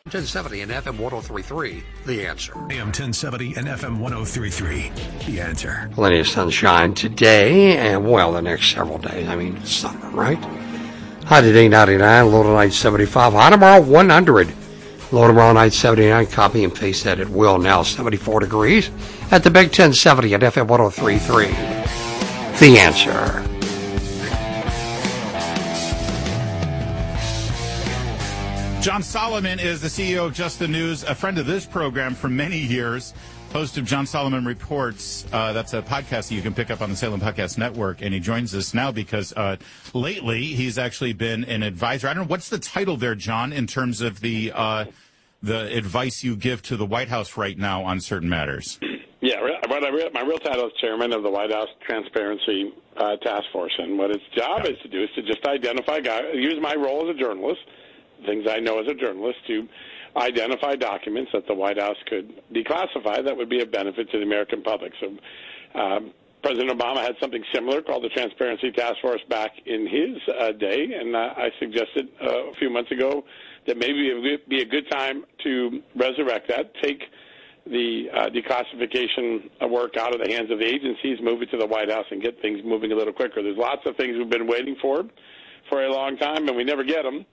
1070 and FM 103.3, The Answer. AM 1070 and FM 103.3, The Answer. Plenty of sunshine today, and well, the next several days. I mean, summer, right? High today, 99, low tonight, 75. High tomorrow, 100. Low tomorrow night, 79. Copy and paste that at will. Now, 74 degrees at the Big 1070 at FM 103.3, The Answer. John Solomon is the CEO of Just the News, a friend of this program for many years, host of John Solomon Reports. That's a podcast that you can pick up on the Salem Podcast Network, and he joins us now because lately he's actually been an advisor. I don't know, what's the title there, John, in terms of the advice you give to the White House right now on certain matters? Yeah, my real title is chairman of the White House Transparency Task Force, and what its job is to do is to just identify, use my role as a journalist, things I know as a journalist, to identify documents that the White House could declassify that would be of benefit to the American public. So President Obama had something similar called the Transparency Task Force back in his day, and I suggested a few months ago that maybe it would be a good time to resurrect that, take the declassification work out of the hands of the agencies, move it to the White House, and get things moving a little quicker. There's lots of things we've been waiting for a long time, and we never get them.